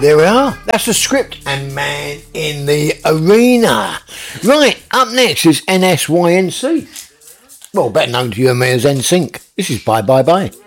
There we are. That's the script and Man in the Arena. Right, up next is NSYNC. Well, better known to you and me as NSYNC. This is Bye Bye Bye.